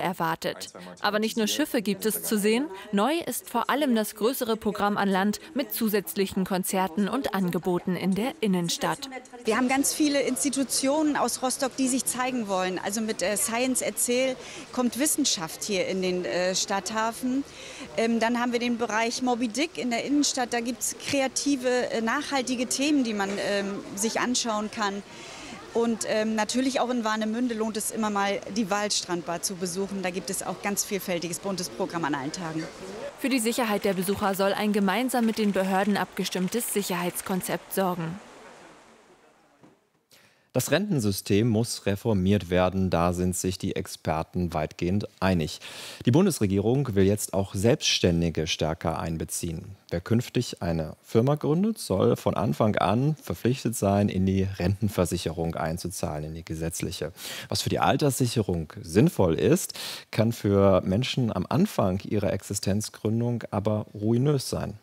erwartet. Aber nicht nur Schiffe gibt es zu sehen. Neu ist vor allem das größere Programm an Land mit zusätzlichen Konzerten und Angeboten in der Innenstadt. Wir haben ganz viele Institutionen aus Rostock, die sich zeigen wollen. Also mit Science Erzähl kommt Wissenschaft hier in den Stadthafen. Dann haben wir den Bereich Moby Dick in der Innenstadt. Da gibt es kreative, nachhaltige Themen, die man sich anschauen kann. Und natürlich auch in Warnemünde lohnt es immer mal, die Waldstrandbar zu besuchen. Da gibt es auch ganz vielfältiges, buntes Programm an allen Tagen. Für die Sicherheit der Besucher soll ein gemeinsam mit den Behörden abgestimmtes Sicherheitskonzept sorgen. Das Rentensystem muss reformiert werden, da sind sich die Experten weitgehend einig. Die Bundesregierung will jetzt auch Selbstständige stärker einbeziehen. Wer künftig eine Firma gründet, soll von Anfang an verpflichtet sein, in die Rentenversicherung einzuzahlen, in die gesetzliche. Was für die Alterssicherung sinnvoll ist, kann für Menschen am Anfang ihrer Existenzgründung aber ruinös sein.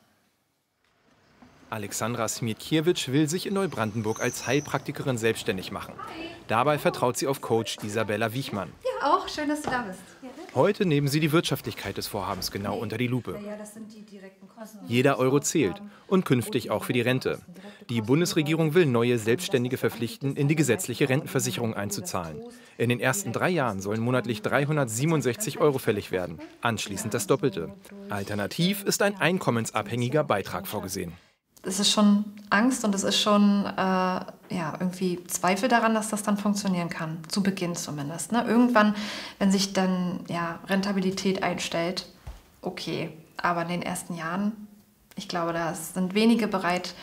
Alexandra Smietkiewicz will sich in Neubrandenburg als Heilpraktikerin selbstständig machen. Dabei vertraut sie auf Coach Isabella Wichmann. Ja, auch schön, dass du da bist. Heute nehmen sie die Wirtschaftlichkeit des Vorhabens genau unter die Lupe. Jeder Euro zählt und künftig auch für die Rente. Die Bundesregierung will neue Selbstständige verpflichten, in die gesetzliche Rentenversicherung einzuzahlen. In den ersten 3 Jahren sollen monatlich 367 Euro fällig werden, anschließend das Doppelte. Alternativ ist ein einkommensabhängiger Beitrag vorgesehen. Es ist schon Angst und es ist schon irgendwie Zweifel daran, dass das dann funktionieren kann. Zu Beginn zumindest. Ne? Irgendwann, wenn sich dann Rentabilität einstellt, okay. Aber in den ersten Jahren, ich glaube, da sind wenige bereit,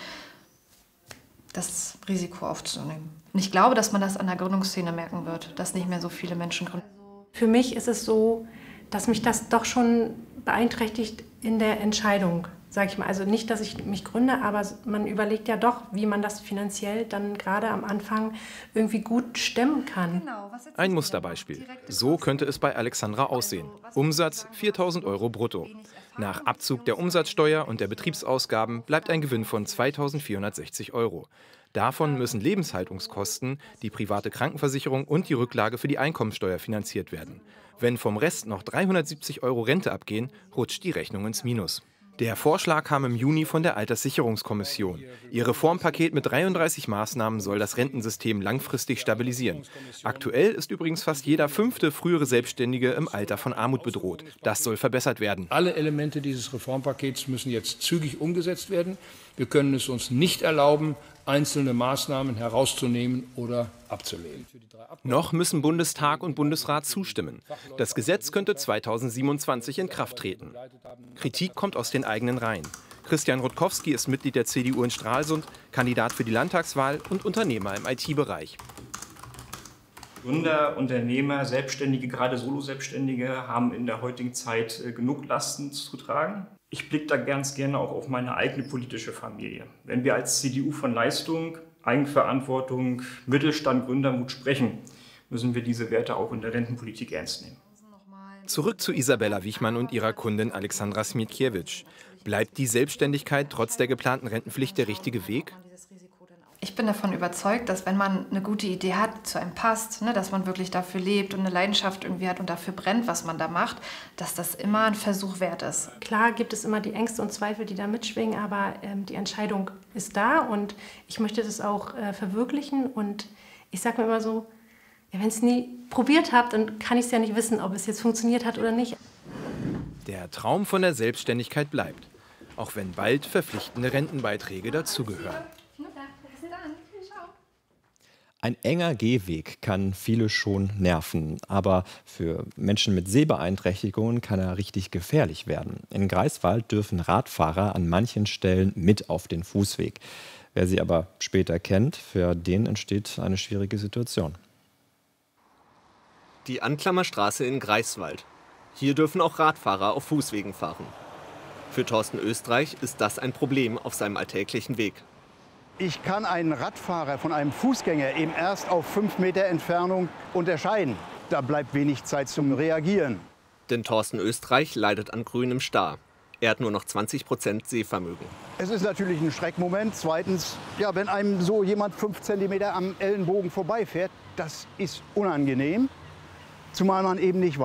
das Risiko aufzunehmen. Und ich glaube, dass man das an der Gründungsszene merken wird, dass nicht mehr so viele Menschen gründen. Für mich ist es so, dass mich das doch schon beeinträchtigt in der Entscheidung. Sag ich mal, also nicht, dass ich mich gründe, aber man überlegt ja doch, wie man das finanziell dann gerade am Anfang irgendwie gut stemmen kann. Ein Musterbeispiel. So könnte es bei Alexandra aussehen. Umsatz 4.000 Euro brutto. Nach Abzug der Umsatzsteuer und der Betriebsausgaben bleibt ein Gewinn von 2.460 Euro. Davon müssen Lebenshaltungskosten, die private Krankenversicherung und die Rücklage für die Einkommensteuer finanziert werden. Wenn vom Rest noch 370 Euro Rente abgehen, rutscht die Rechnung ins Minus. Der Vorschlag kam im Juni von der Alterssicherungskommission. Ihr Reformpaket mit 33 Maßnahmen soll das Rentensystem langfristig stabilisieren. Aktuell ist übrigens fast jeder 5. frühere Selbstständige im Alter von Armut bedroht. Das soll verbessert werden. Alle Elemente dieses Reformpakets müssen jetzt zügig umgesetzt werden. Wir können es uns nicht erlauben, einzelne Maßnahmen herauszunehmen oder abzulehnen. Noch müssen Bundestag und Bundesrat zustimmen. Das Gesetz könnte 2027 in Kraft treten. Kritik kommt aus den eigenen Reihen. Christian Rutkowski ist Mitglied der CDU in Stralsund, Kandidat für die Landtagswahl und Unternehmer im IT-Bereich. Gründer, Unternehmer, Selbstständige, gerade Solo-Selbstständige haben in der heutigen Zeit genug Lasten zu tragen. Ich blicke da ganz gerne auch auf meine eigene politische Familie. Wenn wir als CDU von Leistung, Eigenverantwortung, Mittelstand, Gründermut sprechen, müssen wir diese Werte auch in der Rentenpolitik ernst nehmen. Zurück zu Isabella Wichmann und ihrer Kundin Alexandra Smietkiewicz. Bleibt die Selbstständigkeit trotz der geplanten Rentenpflicht der richtige Weg? Ich bin davon überzeugt, dass wenn man eine gute Idee hat, die zu einem passt, ne, dass man wirklich dafür lebt und eine Leidenschaft irgendwie hat und dafür brennt, was man da macht, dass das immer ein Versuch wert ist. Klar gibt es immer die Ängste und Zweifel, die da mitschwingen, aber die Entscheidung ist da und ich möchte das auch verwirklichen. Und ich sage mir immer so, ja, wenn ich es nie probiert habe, dann kann ich es ja nicht wissen, ob es jetzt funktioniert hat oder nicht. Der Traum von der Selbstständigkeit bleibt, auch wenn bald verpflichtende Rentenbeiträge dazugehören. Ein enger Gehweg kann viele schon nerven, aber für Menschen mit Sehbeeinträchtigungen kann er richtig gefährlich werden. In Greifswald dürfen Radfahrer an manchen Stellen mit auf den Fußweg. Wer sie aber später kennt, für den entsteht eine schwierige Situation. Die Anklammerstraße in Greifswald. Hier dürfen auch Radfahrer auf Fußwegen fahren. Für Thorsten Österreich ist das ein Problem auf seinem alltäglichen Weg. Ich kann einen Radfahrer von einem Fußgänger eben erst auf 5 Meter Entfernung unterscheiden. Da bleibt wenig Zeit zum Reagieren. Denn Thorsten Österreich leidet an grünem Star. Er hat nur noch 20% Sehvermögen. Es ist natürlich ein Schreckmoment. Zweitens, ja, wenn einem so jemand 5 Zentimeter am Ellenbogen vorbeifährt, das ist unangenehm. Zumal man eben nicht weiß,